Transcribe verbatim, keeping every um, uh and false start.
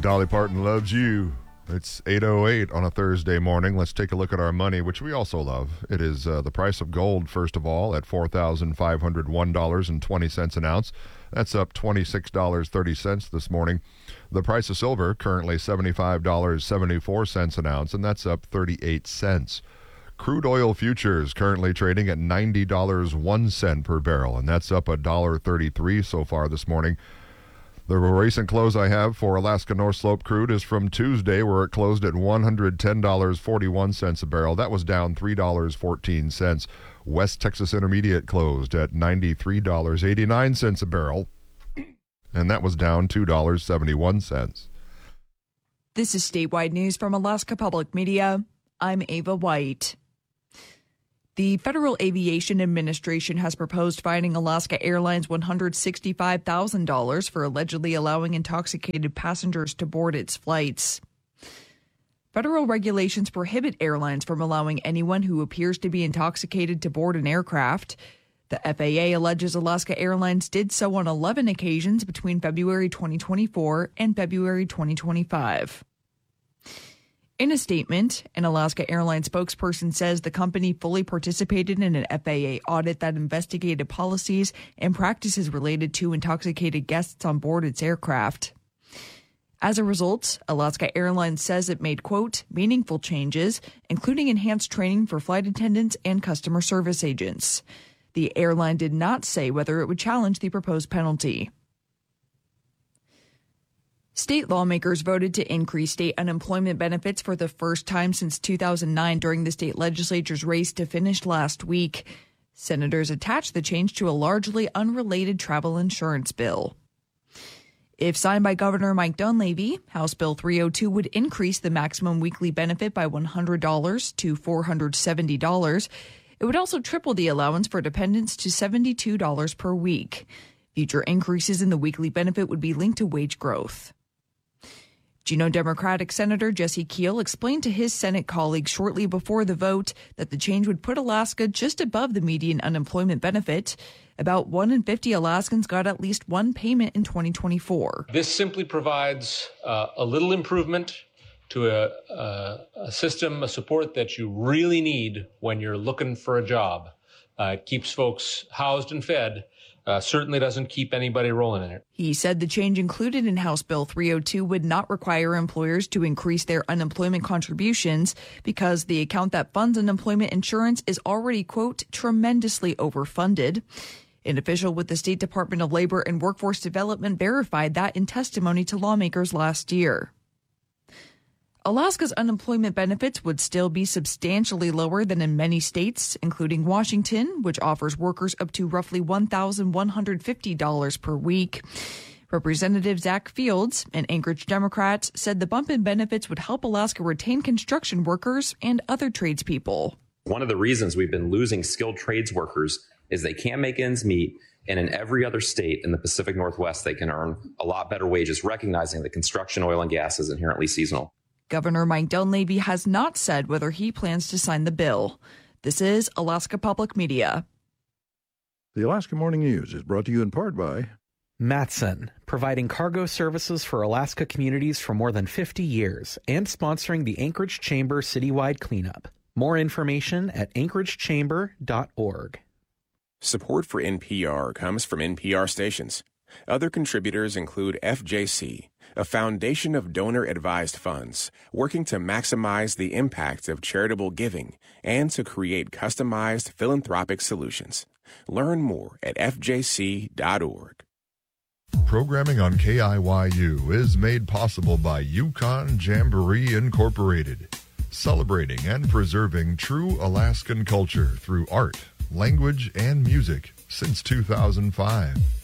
Dolly Parton loves you. It's eight oh eight on a Thursday morning. Let's take a look at our money, which we also love. It is uh, the price of gold, first of all, at four thousand five hundred one dollars and twenty cents an ounce. That's up twenty-six dollars and thirty cents this morning. The price of silver, currently seventy-five dollars and seventy-four cents an ounce, and that's up thirty-eight cents. Crude oil futures currently trading at ninety dollars and one cent per barrel, and that's up one dollar and thirty-three cents so far this morning. The recent close I have for Alaska North Slope crude is from Tuesday, where it closed at one hundred ten dollars and forty-one cents a barrel. That was down three dollars and fourteen cents. West Texas Intermediate closed at ninety-three dollars and eighty-nine cents a barrel, and that was down two dollars and seventy-one cents. This is statewide news from Alaska Public Media. I'm Ava White. The Federal Aviation Administration has proposed fining Alaska Airlines one hundred sixty-five thousand dollars for allegedly allowing intoxicated passengers to board its flights. Federal regulations prohibit airlines from allowing anyone who appears to be intoxicated to board an aircraft. The F A A alleges Alaska Airlines did so on eleven occasions between February twenty twenty-four and February twenty twenty-five. In a statement, an Alaska Airlines spokesperson says the company fully participated in an F A A audit that investigated policies and practices related to intoxicated guests on board its aircraft. As a result, Alaska Airlines says it made, quote, meaningful changes, including enhanced training for flight attendants and customer service agents. The airline did not say whether it would challenge the proposed penalty. State lawmakers voted to increase state unemployment benefits for the first time since two thousand nine during the state legislature's race to finish last week. Senators attached the change to a largely unrelated travel insurance bill. If signed by Governor Mike Dunleavy, House Bill three oh two would increase the maximum weekly benefit by one hundred dollars to four hundred seventy dollars. It would also triple the allowance for dependents to seventy-two dollars per week. Future increases in the weekly benefit would be linked to wage growth. Juneau Democratic Senator Jesse Keel explained to his Senate colleagues shortly before the vote that the change would put Alaska just above the median unemployment benefit. About one in fifty Alaskans got at least one payment in twenty twenty-four. This simply provides uh, a little improvement to a, a, a system, a support that you really need when you're looking for a job. Uh, it keeps folks housed and fed. Uh, certainly doesn't keep anybody rolling in it. He said the change included in House Bill three oh two would not require employers to increase their unemployment contributions because the account that funds unemployment insurance is already, quote, tremendously overfunded. An official with the State Department of Labor and Workforce Development verified that in testimony to lawmakers last year. Alaska's unemployment benefits would still be substantially lower than in many states, including Washington, which offers workers up to roughly one thousand one hundred fifty dollars per week. Representative Zach Fields, an Anchorage Democrat, said the bump in benefits would help Alaska retain construction workers and other tradespeople. One of the reasons we've been losing skilled trades workers is they can't make ends meet. And in every other state in the Pacific Northwest, they can earn a lot better wages, recognizing that construction, oil, and gas is inherently seasonal. Governor Mike Dunleavy has not said whether he plans to sign the bill. This is Alaska Public Media. The Alaska Morning News is brought to you in part by Matson, providing cargo services for Alaska communities for more than fifty years and sponsoring the Anchorage Chamber citywide cleanup. More information at anchorage chamber dot org. Support for N P R comes from N P R stations. Other contributors include F J C, a foundation of donor-advised funds working to maximize the impact of charitable giving and to create customized philanthropic solutions. Learn more at f j c dot org. Programming on K I Y U is made possible by Yukon Jamboree Incorporated, celebrating and preserving true Alaskan culture through art, language, and music since two thousand five.